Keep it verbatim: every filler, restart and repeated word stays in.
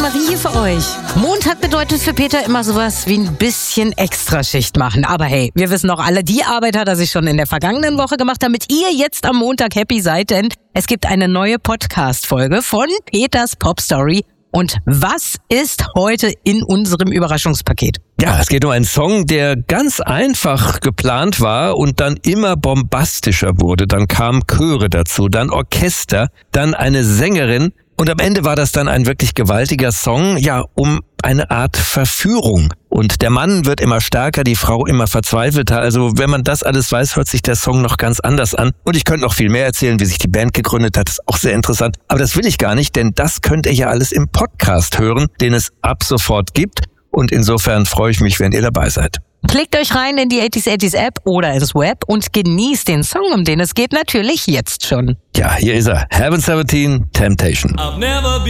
Marie hier für euch. Montag bedeutet für Peter immer sowas wie ein bisschen Extraschicht machen. Aber hey, wir wissen doch alle, die Arbeit hat er sich schon in der vergangenen Woche gemacht, damit ihr jetzt am Montag happy seid, denn es gibt eine neue Podcast-Folge von Peters Popstory. Und was ist heute in unserem Überraschungspaket? Ja, es geht um einen Song, der ganz einfach geplant war und dann immer bombastischer wurde. Dann kamen Chöre dazu, dann Orchester, dann eine Sängerin. Und am Ende war das dann ein wirklich gewaltiger Song, ja, um eine Art Verführung. Und der Mann wird immer stärker, die Frau immer verzweifelter. Also wenn man das alles weiß, hört sich der Song noch ganz anders an. Und ich könnte noch viel mehr erzählen, wie sich die Band gegründet hat. Das ist auch sehr interessant. Aber das will ich gar nicht, denn das könnt ihr ja alles im Podcast hören, den es ab sofort gibt. Und insofern freue ich mich, wenn ihr dabei seid. Klickt euch rein in die achtziger achtziger App oder ins Web und genießt den Song, um den es geht, natürlich jetzt schon. Ja, hier ist er. Heaven seventeen, Temptation.